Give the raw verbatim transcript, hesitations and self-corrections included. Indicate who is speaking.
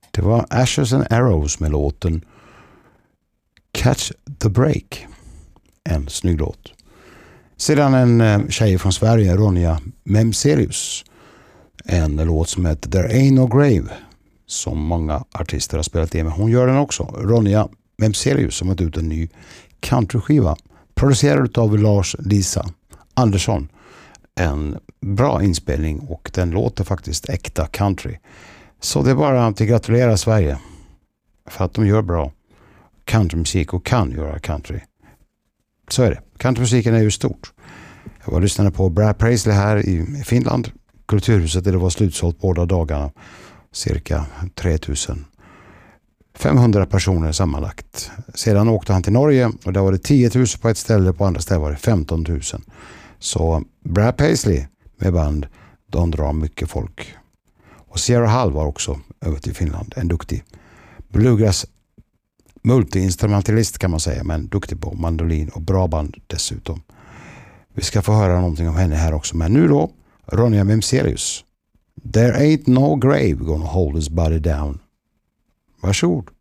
Speaker 1: Det var Ashes and Arrows med låten Catch the Break. En snygg låt. Sedan en tjej från Sverige, Ronja Memselius. En låt som heter There Ain't No Grave, som många artister har spelat in, men hon gör den också. Ronja Memselius som har ut en ny countryskiva. Producerad av Lars Lisa Andersson. En bra inspelning och den låter faktiskt äkta country. Så det är bara att gratulera Sverige för att de gör bra countrymusik och kan göra country. Så är det. Countrymusiken är ju stort. Jag var lyssnade på Brad Paisley här i Finland. Kulturhuset där det var slutsålt båda dagarna. Cirka tre tusen femhundra personer sammanlagt. Sedan åkte han till Norge och där var det tio tusen på ett ställe, på andra ställen var det femton tusen. Så Brad Paisley med band, de drar mycket folk. Och Sierra Hall var också över till Finland, en duktig bluegrass multi-instrumentalist kan man säga, men duktig på mandolin och bra band dessutom. Vi ska få höra någonting om henne här också, men nu då Ronja Memselius. There ain't no grave gonna hold his body down. Varsågod.